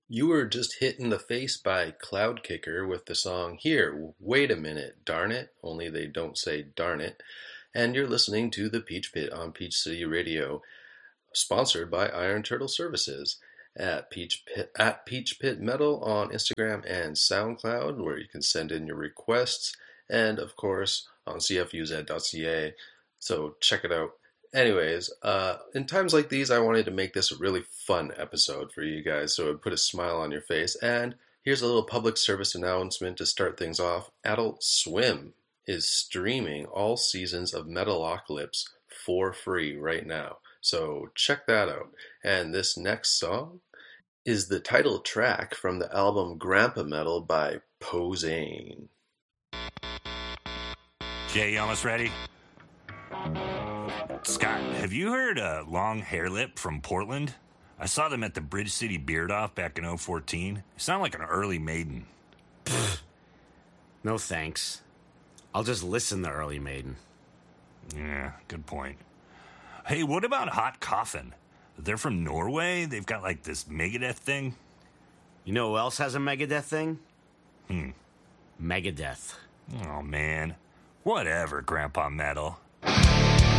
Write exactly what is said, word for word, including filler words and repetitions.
You were just hit in the face by Cloud Kicker with the song Here, Wait a Minute, Darn It, only they don't say darn it. And you're listening to The Peach Pit on Peach City Radio, sponsored by Iron Turtle Services at Peach Pit, at Peach Pit Metal on Instagram and SoundCloud, where you can send in your requests, and of course on c f u z dot c a. So check it out. Anyways, uh, in times like these, I wanted to make this a really fun episode for you guys, so it would put a smile on your face. And here's a little public service announcement to start things off. Adult Swim is streaming all seasons of Metalocalypse for free right now. So check that out. And this next song is the title track from the album Grandpa Metal by Posehn. Jay, you almost ready? Scott, have you heard uh, Long Hairlip from Portland? I saw them at the Bridge City Beard Off back in oh fourteen. They sound like an early Maiden. No thanks. I'll just listen to early Maiden. Yeah, good point. Hey, what about Hot Coffin? They're from Norway? They've got like this Megadeth thing? You know who else has a Megadeth thing? Hmm. Megadeth. Oh, man. Whatever, Grandpa Metal.